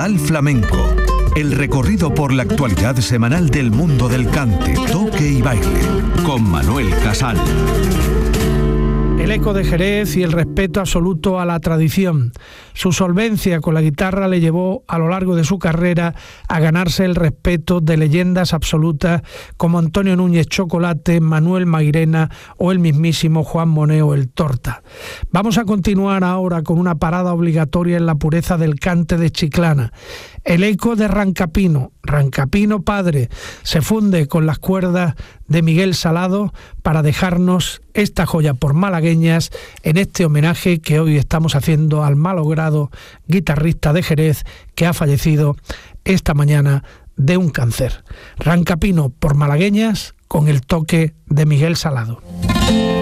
Total Flamenco. El recorrido por la actualidad semanal del mundo del cante, toque y baile. Con Manuel Casal. El eco de Jerez y el respeto absoluto a la tradición. Su solvencia con la guitarra le llevó a lo largo de su carrera a ganarse el respeto de leyendas absolutas como Antonio Núñez Chocolate, Manuel Mairena o el mismísimo Juan Moneo el Torta. Vamos a continuar ahora con una parada obligatoria en la pureza del cante de Chiclana. El eco de Rancapino, Rancapino padre, se funde con las cuerdas de Miguel Salado para dejarnos esta joya por malagueñas en este homenaje que hoy estamos haciendo al malogrado guitarrista de Jerez que ha fallecido esta mañana de un cáncer. Rancapino por malagueñas con el toque de Miguel Salado.